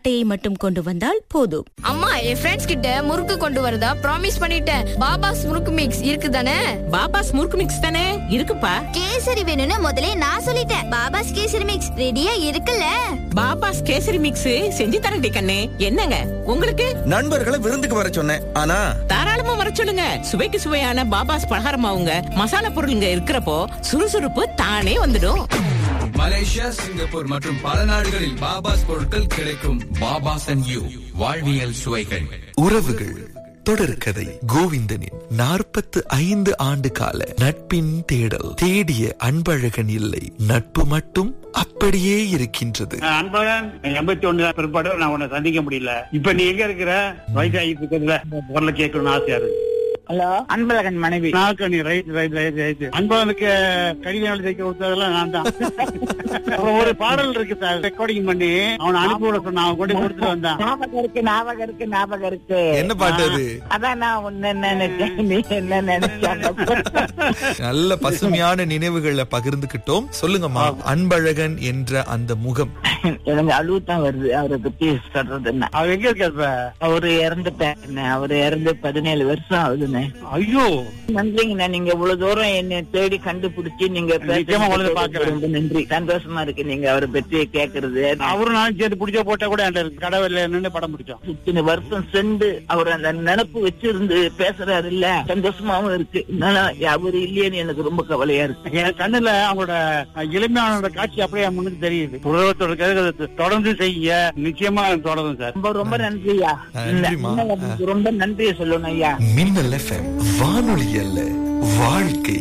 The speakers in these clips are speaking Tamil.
அட்டையை மட்டும் கொண்டு வந்தால் போதும். அம்மா, என் ஃப்ரெண்ட்ஸ் கிட்ட முறுக்கு கொண்டு வரதா ப்ராமிஸ் பண்ணிட்டேன். பாபாஸ் முறுக்கு மிக்ஸ் இருக்குதானே? பாபாஸ் முறுக்கு மிக்ஸ் தானே இருக்குப்பா. கேசரி வேணும்னு முதல்ல நான் சொல்லிட்டேன். பாபாஸ் கேசரி மிக்ஸ் ரெடியா இருக்குல்ல. பாபாஸ் கேசரி மிக்ஸ் செஞ்சு தரடி கண்ணே. என்னங்க உங்களுக்கு? நண்பர்களை விருந்துக்கு வர சொன்னேன், ஆனா தாராளமா வர சொல்லுங்க. சுவைக்கு சுவையான பாபாஸ் பலகாரமாவுங்க மசாலா பொருளுங்க இருக்கிறப்போ சுறுசுறுப்பு தானே வந்துடும். மலேசியா, சிங்கப்பூர் மற்றும் பல நாடுகளில் பாபாஸ் பொருட்கள் கிடைக்கும். பாபாஸ் அண்ட் யூ, வாழ்வியல் சுவைகள். உறவுகள் தொடர்கதை. கோவிந்தனின் 45 ஆண்டு கால நட்பின் தேடல். தேடிய அன்பழகன் இல்லை, நட்பு மட்டும் அப்படியே இருக்கின்றது. அன்பழகன் 81 பிற்பாடு நான் உன்னை சந்திக்க முடியல. இப்ப நீ எங்க இருக்கிற? வயசாகிட்டு இருக்கிறதுல பொருளை கேட்கணும்னு ஆசையா இருக்கு. ஹலோ, அன்பழகன் மனைவி. நாக்கணி ரைட். அன்பழகனுக்கு கடிதம் தைக்க கொடுத்ததெல்லாம் நான் தான். ஒரு பாடல் இருக்கு சார், ரெக்கார்டிங் பண்ணி அவனை அனுப்பி விட சொன்ன. அவன் கொண்டு கொடுத்துட்டு வந்தான். ஞாபகம் இருக்கு. என்ன பாட்டு அது? அதான் நான் உன்ன நினைச்சேன், நீ என்ன நினைச்ச. நல்ல பசுமையான நினைவுகளை பகிர்ந்துகிட்டோம். சொல்லுங்கம்மா, அன்பழகன் என்ற அந்த முகம். எனக்கு அழுவுதான் வருது அவரை பத்தி சொல்றதுன்னா. அவன் எங்க இருக்க? அவரு இறந்துட்டேன். அவரு இறந்து 17 வருஷம் ஆகுதுண்ணே. ஐயோ, நன்றிங்கண்ணா. நீங்க இவ்வளவு தூரம் என்ன தேடி கண்டுபிடிச்சு நீங்க ரொம்ப நன்றி. சந்தோஷமா இருக்கு நீங்க அவரை பற்றி கேக்குறது. அவரும் நானும் சேர்த்து பிடிச்ச போட்டா கூட கடவுள் நின்று படம் பிடிச்சோம். இத்தனை வருஷம் சென்று அவர் அந்த நினப்பு வச்சிருந்து பேசுறாரு இல்ல, சந்தோஷமாவும் இருக்கு. அவரு இல்லையேன்னு எனக்கு ரொம்ப கவலையா இருக்கு. என் கண்ணுல அவங்களோட எளிமையான காட்சி அப்படியே முன்னுக்கு தெரியுது. உலகத்தோட தொடர்ந்து செய்ய நிச்சயமா தொடரும் சார். ரொம்ப ரொம்ப நன்றியா. ரொம்ப நன்றியை சொல்லணும் ஐயா. மின்னல் FM, வானொலி அல்ல வாழ்க்கை.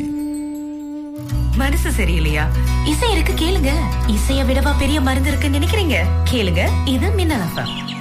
மனசு சரியில்லையா? இசை இருக்கு, கேளுங்க. இசைய விடவா பெரிய மருந்து இருக்குன்னு நினைக்கிறீங்க? கேளுங்க, இது மின்னல் FM.